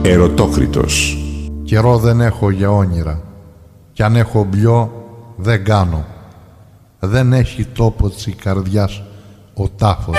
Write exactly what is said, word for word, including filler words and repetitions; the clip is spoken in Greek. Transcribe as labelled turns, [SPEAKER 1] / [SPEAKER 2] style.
[SPEAKER 1] Ερωτόκριτος.
[SPEAKER 2] Καιρό δεν έχω για όνειρα, κι αν έχω μπλιό δεν κάνω. Δεν έχει τόπο της καρδιάς ο τάφος.